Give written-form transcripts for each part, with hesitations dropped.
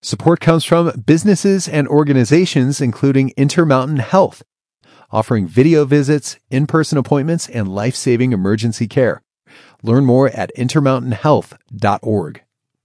Support comes from businesses and organizations including Intermountain Health, offering video visits, in-person appointments, and life-saving emergency care. Learn more at intermountainhealth.org.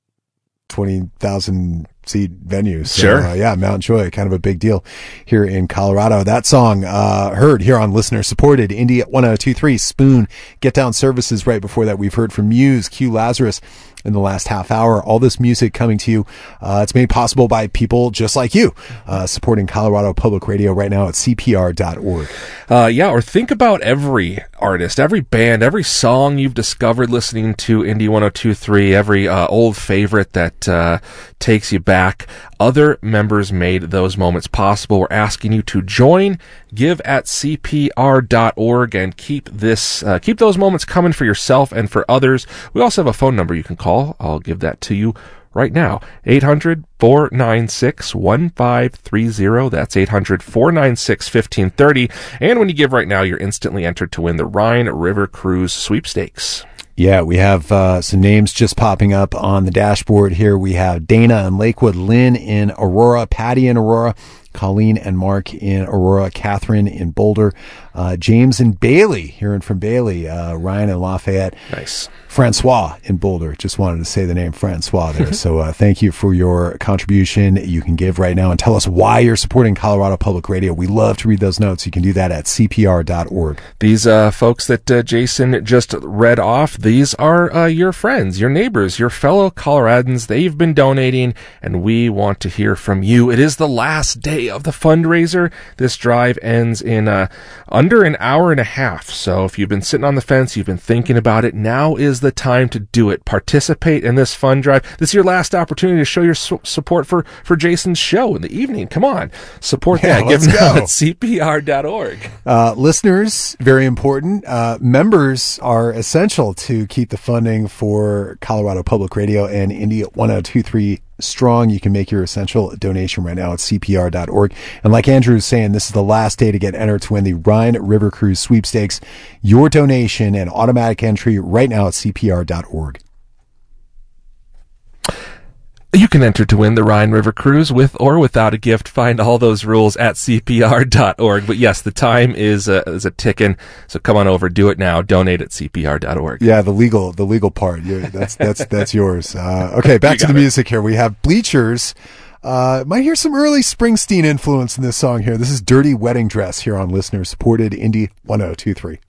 20,000 seat venues. So, sure. Mount Joy, kind of a big deal here in Colorado. That song, heard here on listener supported Indy 1023 Spoon Get Down Services. Right before that, we've heard from Muse, Q Lazarus in the last half hour. All this music coming to you. It's made possible by people just like you, supporting Colorado Public Radio right now at CPR.org. Or think about every artist, every band, every song you've discovered listening to Indy 1023, every old favorite that takes you back. Other members made those moments possible. We're asking you to join, give at CPR.org, and keep those moments coming for yourself and for others. We also have a phone number you can call. I'll give that to you right now. 800-496-1530. That's 800-496-1530. And when you give right now, you're instantly entered to win the Rhine River Cruise Sweepstakes. Yeah, we have some names just popping up on the dashboard here. We have Dana in Lakewood, Lynn in Aurora, Patty in Aurora, Colleen and Mark in Aurora, Catherine in Boulder, James and Bailey, hearing from Bailey, Ryan in Lafayette. Nice. Francois in Boulder. Just wanted to say the name Francois there. So thank you for your contribution. You can give right now and tell us why you're supporting Colorado Public Radio. We love to read those notes. You can do that at CPR.org. These folks that Jason just read off, these are your friends, your neighbors, your fellow Coloradans. They've been donating, and we want to hear from you. It is the last day of the fundraiser. This drive ends in under an hour and a half. So if you've been sitting on the fence, you've been thinking about it, now is the time to do it. Participate in this fund drive. This is your last opportunity to show your support for Jason's show in the evening. Come on, support that. Give them at CPR.org. Listeners, very important. Members are essential to keep the funding for Colorado Public Radio and Indy 1023 strong. You can make your essential donation right now at CPR.org. And like Andrew was saying, this is the last day to get entered to win the Rhine River Cruise Sweepstakes. Your donation and automatic entry right now at CPR.org. You can enter to win the Rhine River Cruise with or without a gift. Find all those rules at CPR.org. But yes, the time is a ticking. So come on over, do it now. Donate at CPR.org. Yeah, the legal part. That's yours. Okay, back to the music here. We have Bleachers. Might hear some early Springsteen influence in this song here. This is Dirty Wedding Dress here on listener supported Indy 1023.